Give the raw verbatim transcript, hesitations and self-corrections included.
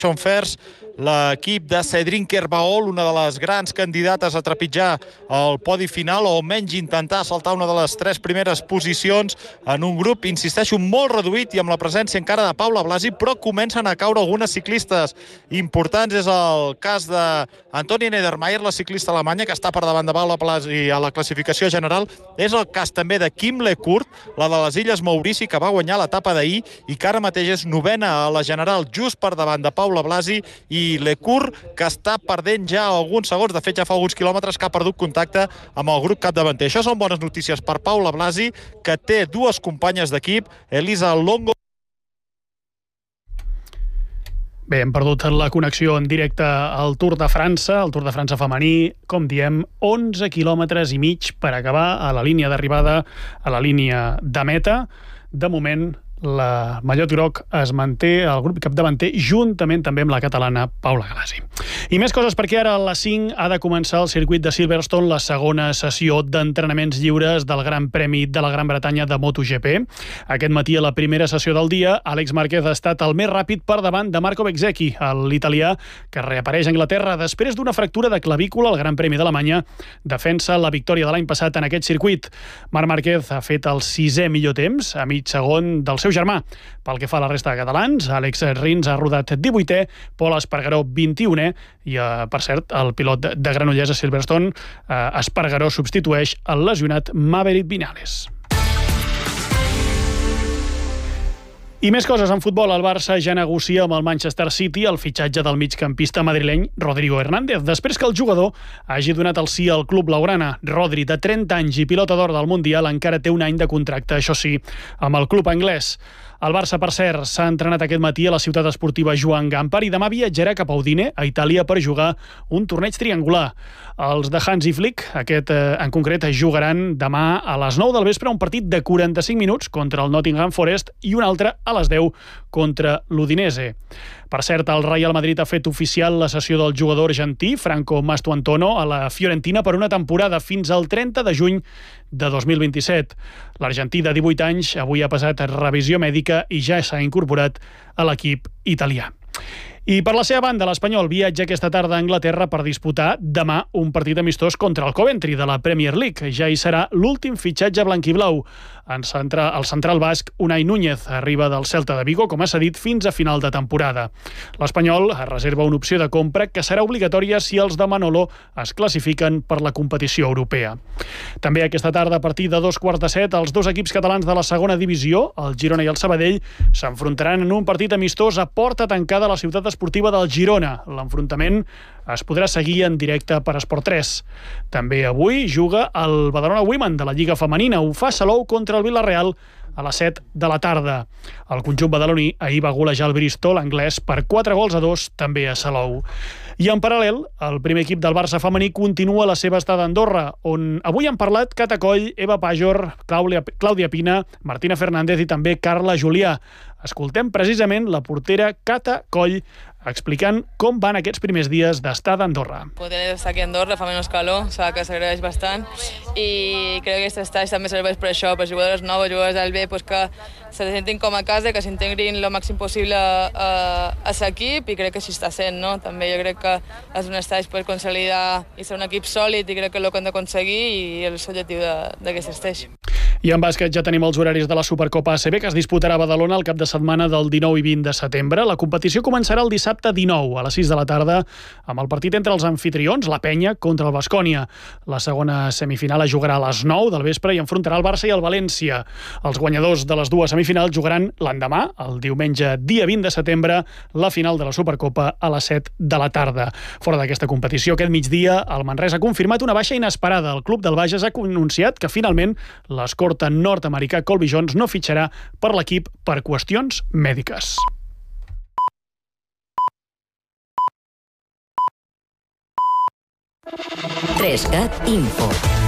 Fers, l'equip de Cedrin Kerbaol, una de les grans candidates a trepitjar el podi final o almenys intentar saltar una de les tres primeres posicions en un grup, insisteixo, molt reduït i amb la presència encara de Paula Blasi, però comencen a caure algunes ciclistes importants. És el cas d'Antonia Niedermayer, la ciclista alemanya, que està per davant de Paula Blasi a la classificació general. És el cas també de Kim Lecourt, la de les Illes Maurici, que va guanyar l'etapa d'ahir i que ara mateix és novena a la general, just per davant de Paula Blasi, i Lecourt, que està perdent ja alguns segons, de fet ja fa alguns quilòmetres que ha perdut contacte amb el grup capdavanter. Això són bones notícies per Paula Blasi, que té dues companyes d'equip, Elisa Longo. Bé, hem perdut la connexió en directe al Tour de França, el Tour de França femení, com diem, onze quilòmetres i mig per acabar a la línia d'arribada, a la línia de meta. De moment, la mallot groc es manté al grup capdavanter juntament també amb la catalana Paula Blasi. I més coses, perquè ara a les cinc ha de començar el circuit de Silverstone, la segona sessió d'entrenaments lliures del Gran Premi de la Gran Bretanya de MotoGP. Aquest matí, a la primera sessió del dia, Àlex Márquez ha estat el més ràpid per davant de Marco Bezzecchi, l'italià que reapareix a Anglaterra després d'una fractura de clavícula al Gran Premi d'Alemanya. Defensa la victòria de l'any passat en aquest circuit. Marc Márquez ha fet el sisè millor temps, a mig segon del seu germà. Pel que fa a la resta de catalans, Àlex Rins ha rodat divuitè, Pol Espargaró vint-i-unè i, eh, per cert, el pilot de Granollers a Silverstone, eh, Espargaró, substitueix el lesionat Maverick Viñales. I més coses en futbol. El Barça ja negocia amb el Manchester City el fitxatge del migcampista madrileny Rodrigo Hernández, després que el jugador hagi donat el sí al club blaugrana. Rodri, de trenta anys i pilota d'or del Mundial, encara té un any de contracte, això sí, amb el club anglès. El Barça, per cert, s'ha entrenat aquest matí a la ciutat esportiva Joan Gampar i demà viatjarà cap a Udine, a Itàlia, per jugar un torneig triangular. Els de Hansi Flick, aquest eh, en concret, jugaran demà a les nou del vespre un partit de quaranta-cinc minuts contra el Nottingham Forest i un altre a les deu contra l'Udinese. Per cert, el Real Madrid ha fet oficial la cessió del jugador argentí Franco Mastuantono a la Fiorentina per una temporada fins al trenta de juny de dos mil vint-i-set. L'argentí de divuit anys avui ha passat revisió mèdica i ja s'ha incorporat a l'equip italià. I per la seva banda, l'Espanyol viatja aquesta tarda a Anglaterra per disputar demà un partit amistós contra el Coventry de la Premier League. Ja hi serà l'últim fitxatge blanquiblau. En centra, el central basc Unai Núñez arriba del Celta de Vigo, com ha cedit, fins a final de temporada. L'Espanyol reserva una opció de compra que serà obligatòria si els de Manolo es classifiquen per la competició europea. També aquesta tarda, a partir de dos quarts de set, els dos equips catalans de la segona divisió, el Girona i el Sabadell, s'enfrontaran en un partit amistós a porta tancada a la ciutat esportiva del Girona. L'enfrontament es podrà seguir en directe per Esport tres. També avui juga el Badalona Women de la Lliga Femenina. Ho fa Salou contra el Villarreal a les set de la tarda. El conjunt badaloní ahir va golejar el Bristol anglès per quatre gols a dos, també a Salou. I en paral·lel, el primer equip del Barça femení continua la seva estada a Andorra, on avui han parlat Cata Coll, Eva Pajor, Clàudia, Clàudia Pina, Martina Fernández i també Carla Julià. Escoltem precisament la portera Cata Coll explicant com van aquests primers dies d'estar d'Andorra. Poder estar aquí a Andorra fa menys calor, o sigui que s'agraeix bastant i crec que aquest estat també serveix per això, per jugadors nous, jugadors del B, pues que se sentin com a casa, que s'integrin el màxim possible a, a l'equip i crec que així està sent, no? També jo crec que és un estat per consolidar i ser un equip sòlid i crec que és el que hem d'aconseguir i és l'objectiu d'aquest estat. I en bàsquet ja tenim els horaris de la Supercopa A C B que es disputarà a Badalona el cap de setmana del dinou i vint de setembre. La competició començarà el dissabte dinou a les sis de la tarda amb el partit entre els anfitrions, la Penya, contra el Baskonia. La segona semifinal es jugarà a les nou del vespre i enfrontarà el Barça i el València. Els guanyadors de les dues semifinals jugaran l'endemà, el diumenge dia vint de setembre, la final de la Supercopa a les set de la tarda. Fora d'aquesta competició, aquest migdia, el Manresa ha confirmat una baixa inesperada. El club del Bages ha anunciat que finalment l'escorta nord-americà Colby Jones no fitxarà per l'equip per qüestions mèdiques. tres cat Info.